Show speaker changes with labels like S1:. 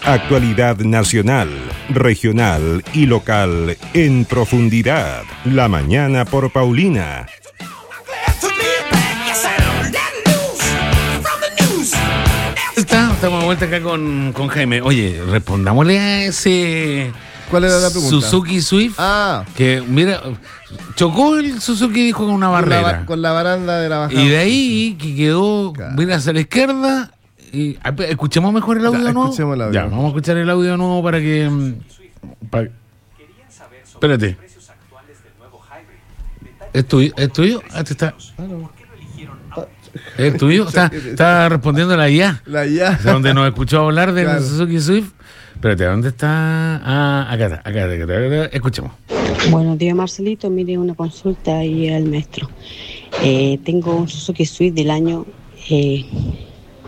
S1: Actualidad nacional, regional y local en profundidad. La mañana por Paulina.
S2: Estamos de vuelta acá con Jaime. Oye, respondámosle a ese...
S3: ¿Cuál era la pregunta?
S2: Suzuki Swift. Que, mira, chocó el Suzuki, dijo, con una barrera.
S3: Con la baranda de la bajada.
S2: Y de ahí que quedó, mira hacia la izquierda. Y, escuchemos mejor el audio nuevo.
S3: Escuchemos el audio.
S2: Ya, vamos a escuchar el audio nuevo para que... Espérate. ¿Es tuyo? ¿Es tuyo? Este está... ¿Es tuyo? Está respondiendo la IA.
S3: La IA.
S2: Donde nos escuchó hablar del
S3: Claro.
S2: Suzuki Swift. Espérate, ¿dónde está? Acá está. Escuchemos.
S4: Buenos días, Marcelito. Mire, una consulta ahí al maestro. Tengo un Suzuki Swift del año